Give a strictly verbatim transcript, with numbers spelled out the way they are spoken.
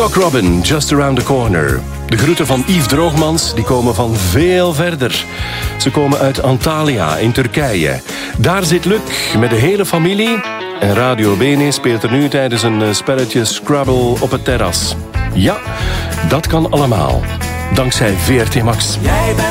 Cock Robin, Just Around the Corner. De groeten van Yves Droogmans, die komen van veel verder. Ze komen uit Antalya in Turkije. Daar zit Luc met de hele familie. En Radio Bene speelt er nu tijdens een spelletje Scrabble op het terras. Ja, dat kan allemaal. Dankzij V R T Max. Jij bent